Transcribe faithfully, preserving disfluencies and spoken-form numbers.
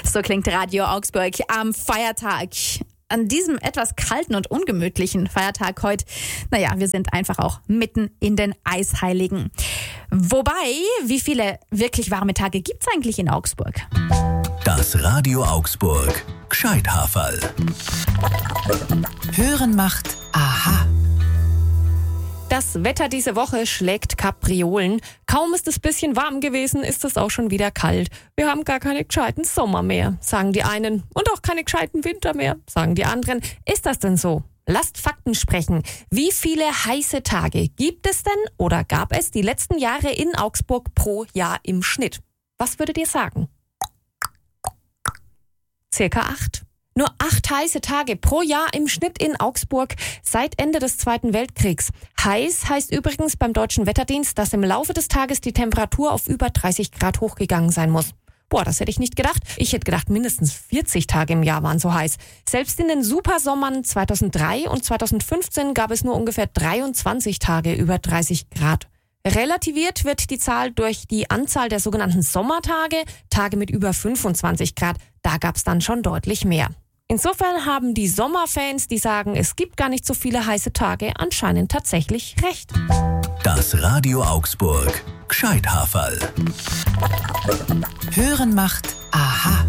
So klingt Radio Augsburg am Feiertag. An diesem etwas kalten und ungemütlichen Feiertag heute, naja, wir sind einfach auch mitten in den Eisheiligen. Wobei, wie viele wirklich warme Tage gibt's eigentlich in Augsburg? Das Radio Augsburg Gscheithaferl. Hören macht aha. Das Wetter diese Woche schlägt Kapriolen. Kaum ist es bisschen warm gewesen, ist es auch schon wieder kalt. Wir haben gar keine gescheiten Sommer mehr, sagen die einen. Und auch keine gescheiten Winter mehr, sagen die anderen. Ist das denn so? Lasst Fakten sprechen. Wie viele heiße Tage gibt es denn oder gab es die letzten Jahre in Augsburg pro Jahr im Schnitt? Was würdet ihr sagen? Circa acht. Nur acht heiße Tage pro Jahr im Schnitt in Augsburg seit Ende des Zweiten Weltkriegs. Heiß heißt übrigens beim Deutschen Wetterdienst, dass im Laufe des Tages die Temperatur auf über dreißig Grad hochgegangen sein muss. Boah, das hätte ich nicht gedacht. Ich hätte gedacht, mindestens vierzig Tage im Jahr waren so heiß. Selbst in den Supersommern zweitausenddrei und zweitausendfünfzehn gab es nur ungefähr dreiundzwanzig Tage über dreißig Grad. Relativiert wird die Zahl durch die Anzahl der sogenannten Sommertage, Tage mit über fünfundzwanzig Grad. Da gab es dann schon deutlich mehr. Insofern haben die Sommerfans, die sagen, es gibt gar nicht so viele heiße Tage, anscheinend tatsächlich recht. Das Radio Augsburg Gscheithaferl. Hören macht aha.